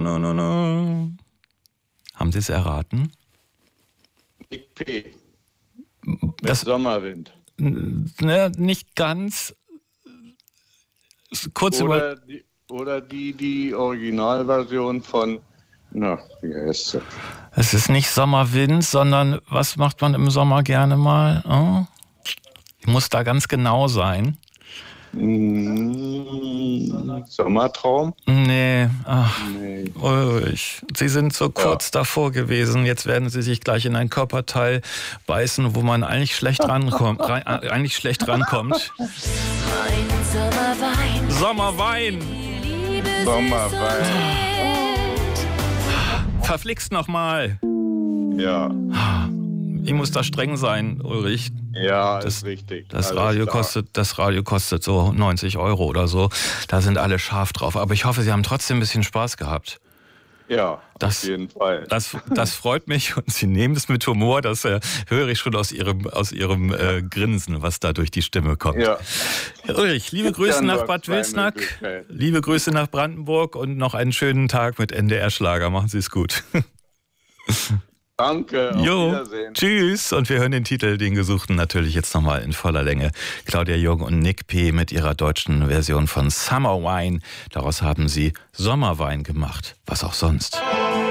Haben Sie es erraten? Nick P. Das Sommerwind. Ne, nicht ganz. Kurz Oder die Originalversion von, wie heißt sie? Es ist nicht Sommerwind, sondern was macht man im Sommer gerne mal? Oh? Ich muss da ganz genau sein. Sommertraum? Nee, Nee. Ulrich, Sie sind so kurz davor gewesen. Jetzt werden Sie sich gleich in ein Körperteil beißen, wo man eigentlich schlecht rankommt. Sommerwein. Sommerwein. Verflixt nochmal. Ja. Ich muss da streng sein, Ulrich. Ja, das ist richtig. Das Radio kostet so 90 € oder so. Da sind alle scharf drauf. Aber ich hoffe, Sie haben trotzdem ein bisschen Spaß gehabt. Ja, auf jeden Fall. Das freut mich und Sie nehmen es mit Humor. Das höre ich schon aus Ihrem Grinsen, was da durch die Stimme kommt. Ja. Ulrich, liebe Grüße nach Bad Wilsnack, liebe Grüße nach Brandenburg und noch einen schönen Tag mit NDR Schlager. Machen Sie es gut. Danke, auf Wiedersehen. Tschüss. Und wir hören den Titel, den Gesuchten, natürlich jetzt nochmal in voller Länge. Claudia Jung und Nick P. mit ihrer deutschen Version von Summer Wine. Daraus haben sie Sommerwein gemacht. Was auch sonst.